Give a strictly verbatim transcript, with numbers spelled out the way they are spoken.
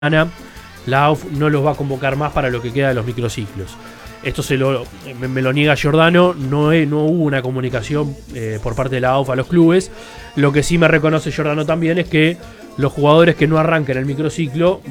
la A U F no los va a convocar más para lo que queda de los microciclos. Esto se lo, me, me lo niega Giordano, no, he, no hubo una comunicación eh, por parte de la A U F a los clubes. Lo que sí me reconoce Giordano también es que los jugadores que no arranquen el microciclo